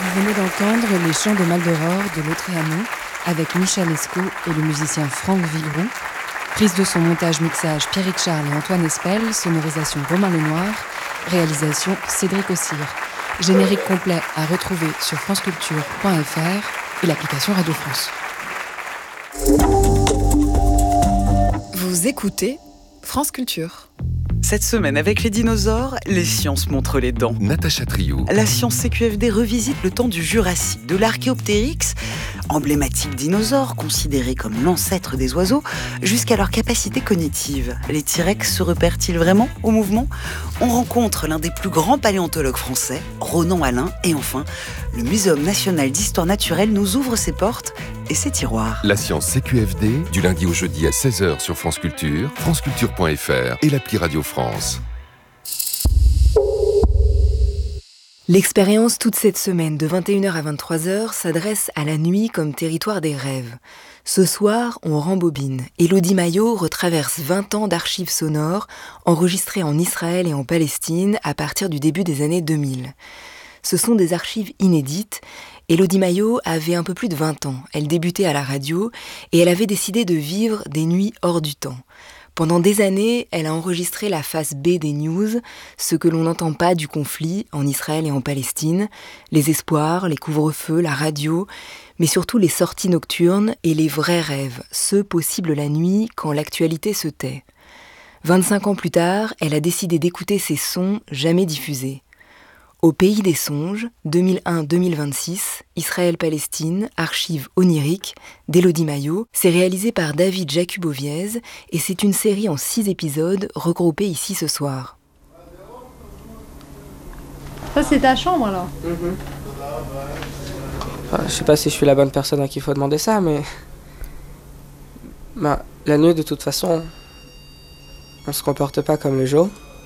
Vous venez d'entendre les chants de Maldoror de Lautréamont avec Michel Lescaut et le musicien Franck Villeroux. Prise de son, montage-mixage Pierrick Charles et Antoine Espel, sonorisation Romain Lenoir, réalisation Cédric Ossire. Générique complet à retrouver sur franceculture.fr et l'application Radio France. Vous écoutez France Culture. Cette semaine, avec les dinosaures, les sciences montrent les dents. Natacha Triou. La science CQFD revisite le temps du Jurassique, de l'Archéoptérix, emblématique dinosaure considéré comme l'ancêtre des oiseaux, jusqu'à leur capacité cognitive. Les T-Rex se repèrent-ils vraiment au mouvement ? On rencontre l'un des plus grands paléontologues français, Ronan Alain, et enfin, le Muséum national d'histoire naturelle nous ouvre ses portes et ses tiroirs. La science CQFD, du lundi au jeudi à 16h sur France Culture, franceculture.fr et l'appli Radio France. L'expérience toute cette semaine de 21h à 23h s'adresse à la nuit comme territoire des rêves. Ce soir, on rembobine. Élodie Maillot retraverse 20 ans d'archives sonores enregistrées en Israël et en Palestine à partir du début des années 2000. Ce sont des archives inédites. Élodie Maillot avait un peu plus de 20 ans. Elle débutait à la radio et elle avait décidé de vivre des nuits hors du temps. Pendant des années, elle a enregistré la face B des news, ce que l'on n'entend pas du conflit en Israël et en Palestine, les espoirs, les couvre-feux, la radio, mais surtout les sorties nocturnes et les vrais rêves, ceux possibles la nuit quand l'actualité se tait. 25 ans plus tard, elle a décidé d'écouter ces sons jamais diffusés. Au pays des songes, 2001-2026, Israël-Palestine, archives oniriques, d'Élodie Maillot, c'est réalisé par David Jakuboviez et c'est une série en 6 épisodes regroupés ici ce soir. Ça c'est ta chambre alors ? Je sais pas si je suis la bonne personne à qui il faut demander ça, mais... la nuit de toute façon, on se comporte pas comme le jour.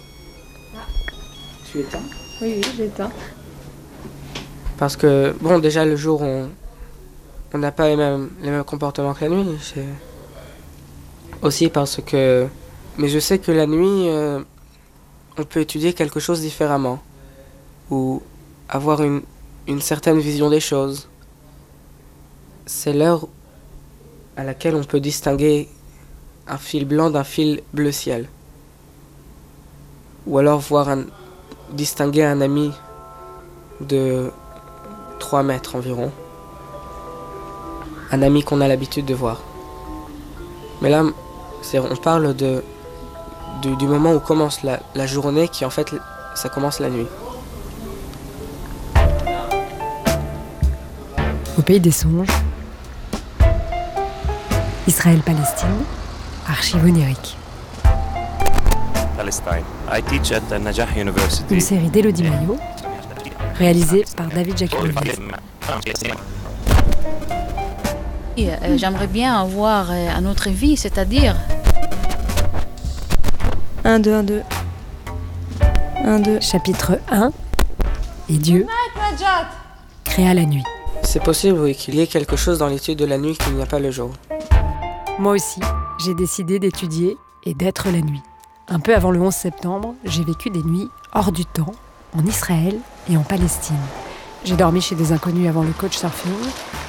Tu éteins ? Oui, j'éteins. Parce que, déjà le jour, on n'a pas les mêmes comportements que la nuit. Aussi parce que... Mais je sais que la nuit, on peut étudier quelque chose différemment. Ou avoir une certaine vision des choses. C'est l'heure à laquelle on peut distinguer un fil blanc d'un fil bleu ciel. Ou alors distinguer un ami de 3 mètres environ. Un ami qu'on a l'habitude de voir. Mais là, on parle du moment où commence la journée, qui en fait, ça commence la nuit. Au pays des songes, Israël-Palestine, archives oniriques. Une série d'Élodie Maillot, réalisée par David Jakuboviez. J'aimerais bien avoir un autre vie, c'est-à-dire... 1, 2, 1, 2. 1, 2. Chapitre 1. Et Dieu créa la nuit. C'est possible, oui, qu'il y ait quelque chose dans l'étude de la nuit qu'il n'y a pas le jour. Moi aussi, j'ai décidé d'étudier et d'être la nuit. Un peu avant le 11 septembre, j'ai vécu des nuits hors du temps, en Israël et en Palestine. J'ai dormi chez des inconnus avant le couchsurfing